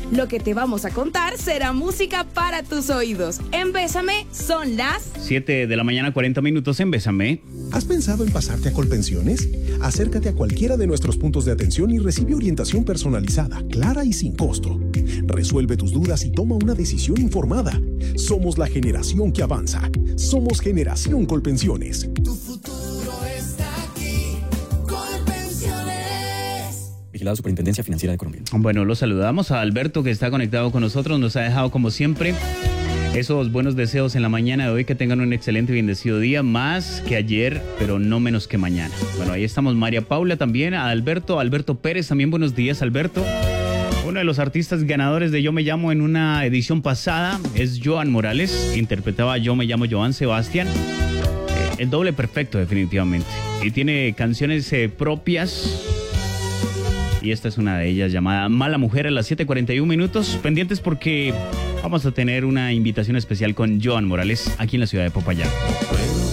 Lo que te vamos a contar será música para tus oídos. En Bésame son las 7 de la mañana, 40 minutos en Bésame. ¿Has pensado en pasarte a Colpensiones? Acércate a cualquiera de nuestros puntos de atención y recibe orientación personalizada, clara y sin costo. Resuelve tus dudas y toma una decisión informada. Somos la generación que avanza. Somos Generación Colpensiones. Tu futuro está aquí. Colpensiones. Vigilado Superintendencia Financiera de Colombia. Bueno, los saludamos a Alberto, que está conectado con nosotros. Nos ha dejado, como siempre, esos buenos deseos en la mañana de hoy. Que tengan un excelente y bendecido día, más que ayer, pero no menos que mañana. Bueno, ahí estamos María Paula también, a Alberto Pérez también. Buenos días, Alberto. Uno de los artistas ganadores de Yo Me Llamo en una edición pasada es Joan Morales. Interpretaba Yo Me Llamo Joan Sebastián. El doble perfecto, definitivamente. Y tiene canciones propias. Y esta es una de ellas, llamada Mala Mujer, a las 7:41 minutos. Pendientes porque vamos a tener una invitación especial con Joan Morales aquí en la ciudad de Popayán.